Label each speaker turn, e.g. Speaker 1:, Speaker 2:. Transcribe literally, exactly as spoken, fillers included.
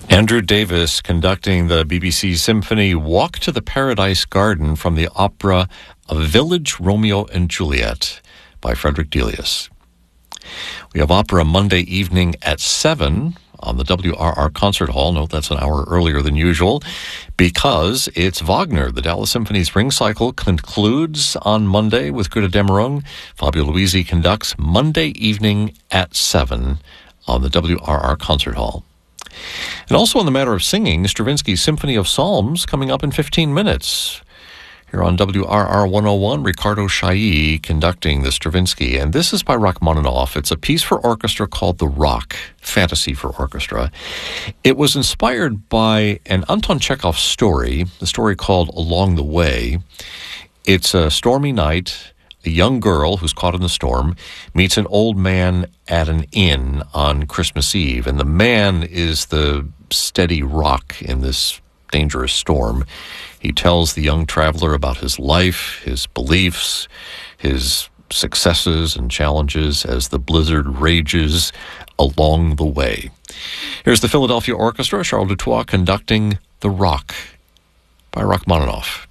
Speaker 1: Andrew Davis conducting the B B C Symphony Walk to the Paradise Garden from the opera A Village Romeo and Juliet by Frederick Delius. We have opera Monday evening at seven on the W R R Concert Hall. Note that's an hour earlier than usual because it's Wagner. The Dallas Symphony Spring Cycle concludes on Monday with Götterdämmerung. Fabio Luisi conducts Monday evening at seven on the W R R Concert Hall. And also on the matter of singing, Stravinsky's Symphony of Psalms coming up in fifteen minutes. Here on W R R one oh one, Ricardo Chailly conducting the Stravinsky. And this is by Rachmaninoff. It's a piece for orchestra called The Rock, Fantasy for Orchestra. It was inspired by an Anton Chekhov story, the story called Along the Way. It's a stormy night. A young girl who's caught in the storm meets an old man at an inn on Christmas Eve. And the man is the steady rock in this dangerous storm. He tells the young traveler about his life, his beliefs, his successes and challenges as the blizzard rages along the way. Here's the Philadelphia Orchestra, Charles Dutoit conducting The Rock by Rachmaninoff.